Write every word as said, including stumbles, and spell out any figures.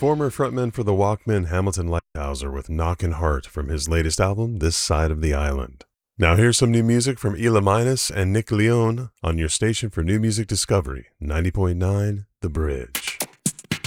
former frontman for the Walkmen, Hamilton Lighthouser, with Knockin' Heart from his latest album, This Side of the Island. Now here's some new music from Ela Minus and Nick Leone on your station for new music discovery, ninety point nine The Bridge.